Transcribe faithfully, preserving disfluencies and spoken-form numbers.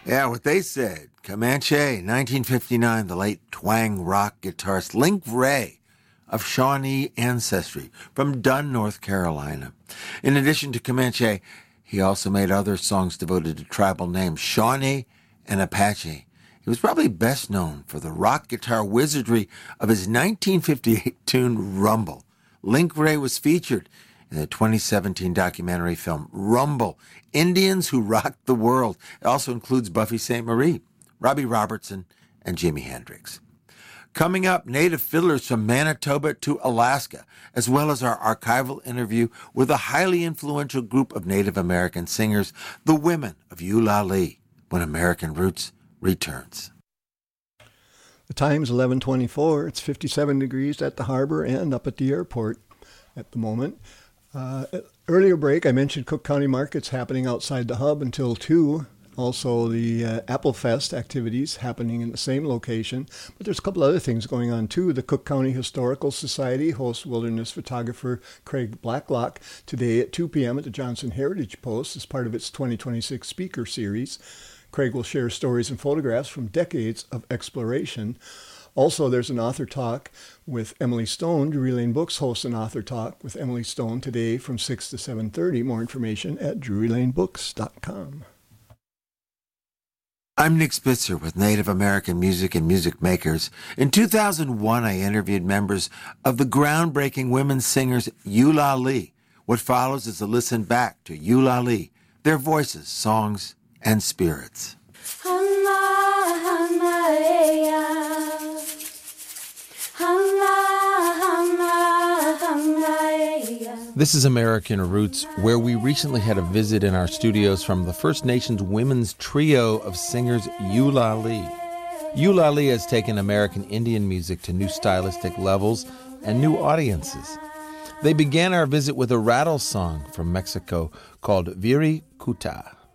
Yeah, what they said. Comanche, nineteen fifty-nine, the late twang rock guitarist Link Wray of Shawnee ancestry from Dunn, North Carolina. In addition to Comanche, he also made other songs devoted to tribal names, Shawnee and Apache. He was probably best known for the rock guitar wizardry of his nineteen fifty-eight tune Rumble. Link Wray was featured in the twenty seventeen documentary film Rumble, Indians Who Rocked the World. It also includes Buffy Sainte Marie, Robbie Robertson, and Jimi Hendrix. Coming up, native fiddlers from Manitoba to Alaska, as well as our archival interview with a highly influential group of Native American singers, the Women of Eulalie, when American Roots returns. The time's eleven twenty-four. It's fifty-seven degrees at the harbor and up at the airport at the moment. Uh, earlier break, I mentioned Cook County Market's happening outside the hub until two. Also, the uh, Apple Fest activities happening in the same location. But there's a couple other things going on, too. The Cook County Historical Society hosts wilderness photographer Craig Blacklock today at two p.m. at the Johnson Heritage Post as part of its twenty twenty-six speaker series. Craig will share stories and photographs from decades of exploration. Also, there's an author talk with Emily Stone. Drury Lane Books hosts an author talk with Emily Stone today from six to seven thirty. More information at drury lane books dot com. I'm Nick Spitzer with Native American Music and Music Makers. In two thousand one, I interviewed members of the groundbreaking women singers Eulalie. What follows is a listen back to Eulalie, their voices, songs, and spirits. This is American Roots, where we recently had a visit in our studios from the First Nations women's trio of singers Eulalie. Eulalie has taken American Indian music to new stylistic levels and new audiences. They began our visit with a rattle song from Mexico called Viri Kuta.